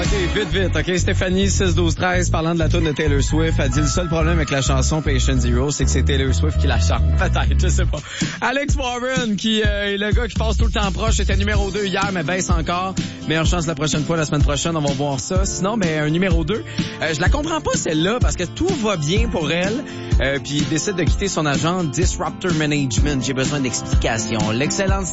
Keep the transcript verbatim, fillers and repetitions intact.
Vite, vite, OK? Stéphanie, six douze treize, parlant de la tune de Taylor Swift, a dit le seul problème avec la chanson Patient Zero, c'est que c'est Taylor Swift qui la chante. Peut-être, je sais pas. Alex Warren, qui euh, est le gars qui passe tout le temps proche, était numéro deux hier, mais baisse encore. Meilleure chance la prochaine fois, la semaine prochaine, on va voir ça. Sinon, ben, un numéro deux. Euh, je la comprends pas, celle-là, parce que tout va bien pour elle. Euh, puis il décide de quitter son agent Disruptor Management. J'ai besoin d'explications. L'excellence